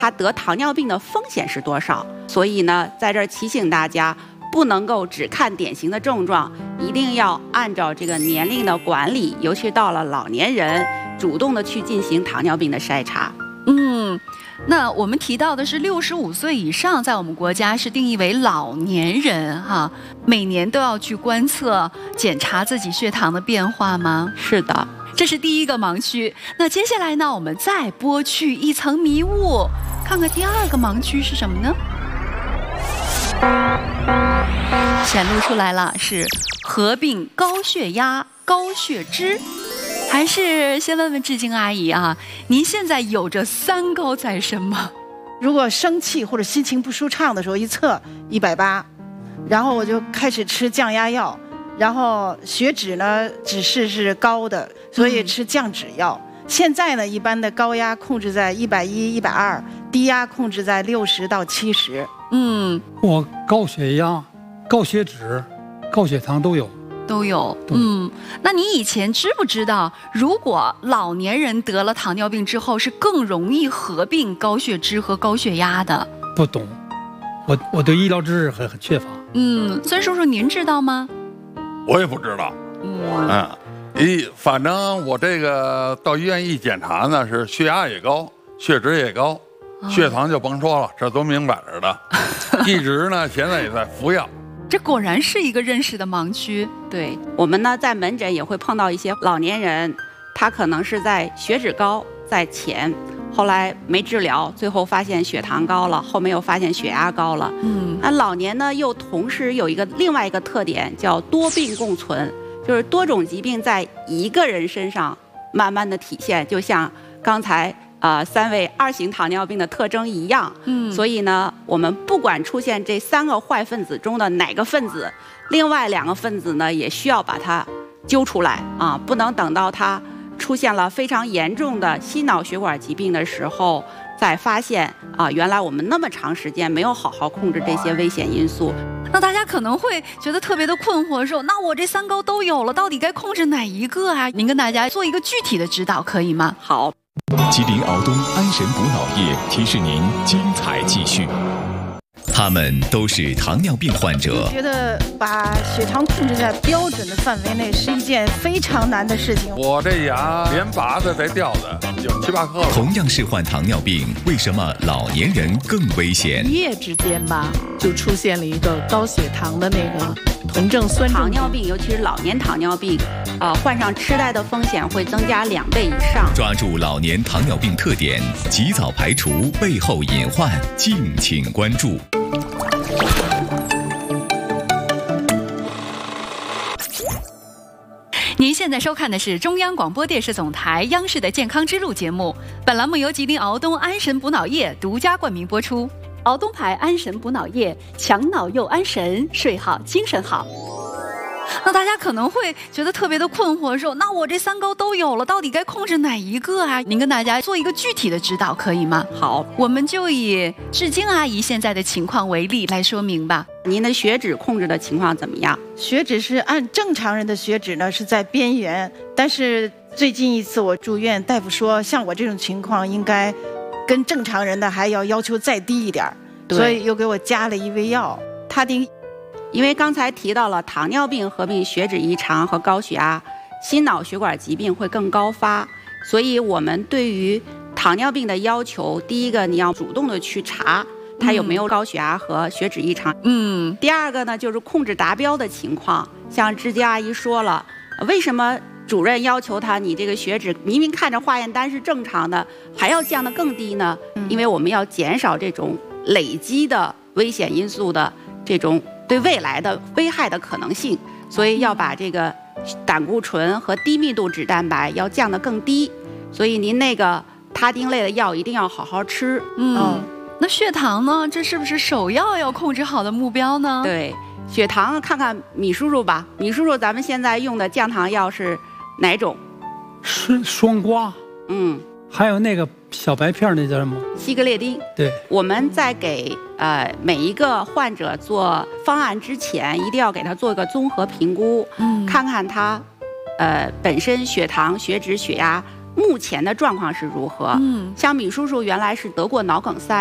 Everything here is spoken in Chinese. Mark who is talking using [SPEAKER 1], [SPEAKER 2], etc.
[SPEAKER 1] 他得糖尿病的风险是多少。所以呢，在这儿提醒大家，不能够只看典型的症状，一定要按照这个年龄的管理，尤其到了老年人，主动的去进行糖尿病的筛查。
[SPEAKER 2] 那我们提到的是65岁以上，在我们国家是定义为老年人哈，每年都要去观测检查自己血糖的变化吗？
[SPEAKER 1] 是的，
[SPEAKER 2] 这是第一个盲区。那接下来呢，我们再剥去一层迷雾，看看第二个盲区是什么呢？显露出来了，是合并高血压、高血脂。还是先问问志晶阿姨啊，您现在有着3高在身吗？
[SPEAKER 3] 如果生气或者心情不舒畅的时候，一测180，然后我就开始吃降压药，然后血脂呢指示是高的，所以吃降脂药。现在呢，一般的高压控制在110、120，低压控制在60到70。
[SPEAKER 4] 我高血压、高血脂、高血糖都有。
[SPEAKER 2] 那你以前知不知道，如果老年人得了糖尿病之后，是更容易合并高血脂和高血压的？
[SPEAKER 4] 不懂，我对医疗知识很缺乏。
[SPEAKER 2] 孙叔叔，您知道吗？
[SPEAKER 5] 我也不知道。反正我这个到医院一检查呢，是血压也高，血脂也高，血糖就甭说了，这都明摆着的。一直呢，现在也在服药。
[SPEAKER 2] 这果然是一个认识的盲区。
[SPEAKER 1] 对，我们呢在门诊也会碰到一些老年人，他可能是在血脂高在前，后来没治疗，最后发现血糖高了，后面又发现血压高了。那老年呢又同时有另外一个特点，叫多病共存，就是多种疾病在一个人身上慢慢的体现，就像刚才3位2型糖尿病的特征一样。所以呢，我们不管出现这3个坏分子中的哪个分子，另外2个分子呢也需要把它揪出来啊，不能等到它出现了非常严重的心脑血管疾病的时候，再发现原来我们那么长时间没有好好控制这些危险因素。
[SPEAKER 2] 那大家可能会觉得特别的困惑，说那我这3高都有了，到底该控制哪一个啊？您跟大家做一个具体的指导可以吗？
[SPEAKER 1] 好。
[SPEAKER 6] 吉林敖东安神补脑液提示您精彩继续。他们都是糖尿病患者。
[SPEAKER 3] 觉得把血糖控制在标准的范围内是一件非常难的事情。
[SPEAKER 5] 我这牙连拔的带掉的有7、8颗了。
[SPEAKER 6] 同样是患糖尿病，为什么老年人更危险？
[SPEAKER 7] 一夜之间吧，就出现了一个高血糖的那个酮症酸中毒。
[SPEAKER 1] 糖尿病，尤其是老年糖尿病，患上痴呆的风险会增加2倍以上。
[SPEAKER 6] 抓住老年糖尿病特点，及早排除背后隐患，敬请关注。
[SPEAKER 2] 您现在收看的是中央广播电视总台央视的健康之路节目，本栏目由吉林敖东安神补脑液独家冠名播出。敖东牌安神补脑液，强脑又安神，睡好精神好。那大家可能会觉得特别的困惑，说那我这3高都有了，到底该控制哪一个啊？您跟大家做一个具体的指导可以吗？
[SPEAKER 1] 好，
[SPEAKER 2] 我们就以志晶阿姨现在的情况为例来说明吧。
[SPEAKER 1] 您的血脂控制的情况怎么样？
[SPEAKER 3] 血脂是按正常人的血脂呢是在边缘，但是最近一次我住院，大夫说像我这种情况应该跟正常人的还要求再低一点，所以又给我加了一味药他定。
[SPEAKER 1] 因为刚才提到了糖尿病合并血脂异常和高血压，心脑血管疾病会更高发，所以我们对于糖尿病的要求，第一个你要主动的去查它有没有高血压和血脂异常。第二个呢就是控制达标的情况，像志晶阿姨说了，为什么主任要求他你这个血脂明明看着化验单是正常的，还要降得更低呢？因为我们要减少这种累积的危险因素的这种对未来的危害的可能性，所以要把这个胆固醇和低密度脂蛋白要降得更低，所以您那个他汀类的药一定要好好吃。
[SPEAKER 2] 那血糖呢？这是不是首要控制好的目标呢？
[SPEAKER 1] 对，血糖看看米叔叔吧。米叔叔，咱们现在用的降糖药是哪种？
[SPEAKER 4] 是双胍。还有那个小白片那叫什么？
[SPEAKER 1] 西格列丁。
[SPEAKER 4] 对，
[SPEAKER 1] 我们在给每一个患者做方案之前，一定要给他做一个综合评估，看看他本身血糖、血脂、血压目前的状况是如何。像米叔叔原来是得过脑梗塞。